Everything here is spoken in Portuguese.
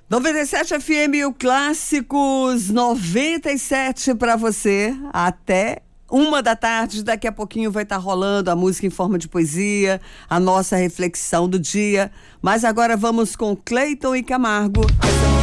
97 FM, o Clássicos 97 para você, até 1 da tarde. Daqui a pouquinho vai estar rolando a música em forma de poesia, a nossa reflexão do dia. Mas agora vamos com Cleiton e Camargo.